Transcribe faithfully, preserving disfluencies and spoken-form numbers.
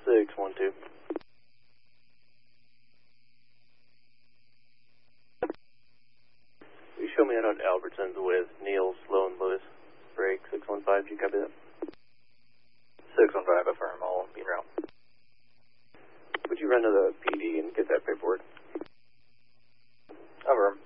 six one two. You show me out on Albertsons with Neil, Sloan, Lewis. Break six one five, do you copy that? six one five, affirm, I'll be en route. Would you run to the P D and get that paperwork? Affirm.